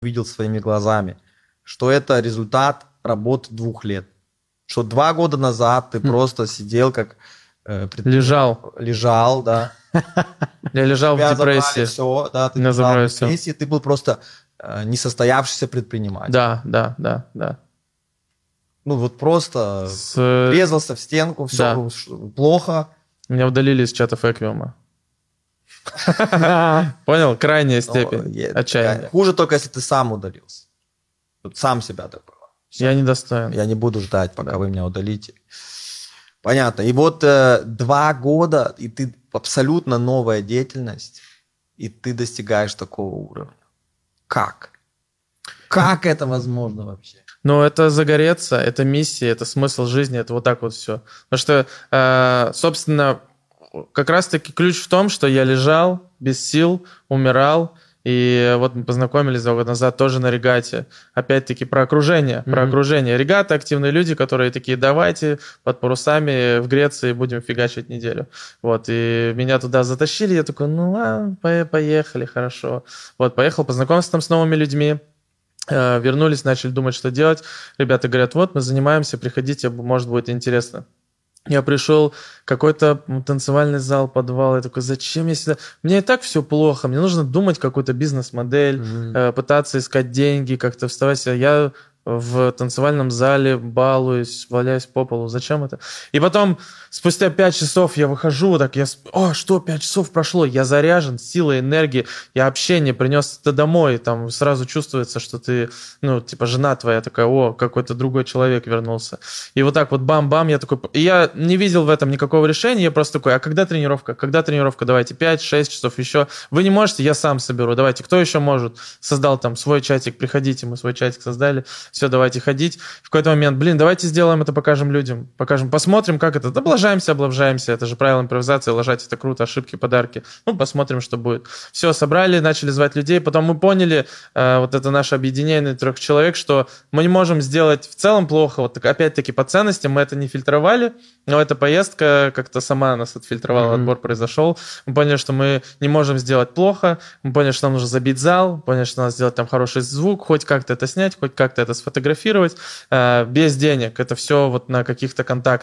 видел своими глазами, что это результат работы 2 лет. Что 2 года назад ты просто сидел как... Лежал, да. Я лежал в депрессии. Все, да, ты лежал в депрессии, ты был просто несостоявшийся предприниматель. Да. Ну вот просто врезался в стенку, все плохо. Меня удалили из чатов Эквиума. Понял? Крайняя степень отчаяния. Хуже только, если ты сам удалился. Сам себя такой. Я недостоин. Я не буду ждать, пока вы меня удалите. Понятно. И вот 2 года, и ты абсолютно новая деятельность, и ты достигаешь такого уровня. Как? Как это возможно вообще? Ну, это загореться, это миссия, это смысл жизни, это вот так вот все. Потому что, собственно, как раз-таки ключ в том, что я лежал без сил, умирал, и вот мы познакомились 2 года назад тоже на регате. Опять-таки про окружение. Про окружение. Регата — активные люди, которые такие: давайте под парусами в Греции будем фигачить неделю. Вот, и меня туда затащили, я такой: ну ладно, поехали, хорошо. Вот, поехал, познакомился там с новыми людьми. Вернулись, начали думать, что делать. Ребята говорят: вот, мы занимаемся, приходите, может, будет интересно. Я пришел, какой-то танцевальный зал, подвал. Я такой: зачем я сюда? Мне и так все плохо. Мне нужно думать какую-то бизнес-модель, пытаться искать деньги, как-то вставать. Я в танцевальном зале балуюсь, валяюсь по полу. Зачем это? И потом, спустя 5 часов я выхожу, так я... что, 5 часов прошло? Я заряжен силой, энергией. Я общение принес это домой. Там сразу чувствуется, что ты, жена твоя такая: какой-то другой человек вернулся. И вот так вот бам-бам, я такой... И я не видел в этом никакого решения. Я просто такой: а когда тренировка? Когда тренировка? Давайте 5-6 часов еще. Вы не можете? Я сам соберу. Давайте, кто еще может? Создал там свой чатик, приходите, мы свой чатик создали. Все, давайте ходить. В какой-то момент: давайте сделаем это, покажем людям. Посмотрим, как это. Облажаемся. Это же правило импровизации. Лажать — это круто, ошибки, подарки. Посмотрим, что будет. Все, собрали, начали звать людей. Потом мы поняли, вот это наше объединение 3 человек, что мы не можем сделать в целом плохо. Вот опять-таки по ценностям мы это не фильтровали, но эта поездка как-то сама нас отфильтровала, отбор произошел. Мы поняли, что мы не можем сделать плохо. Мы поняли, что нам нужно забить зал. Поняли, что надо сделать там хороший звук, хоть как-то это снять, хоть как-то это сфотографировать. Без денег. Это все вот на каких-то контактах.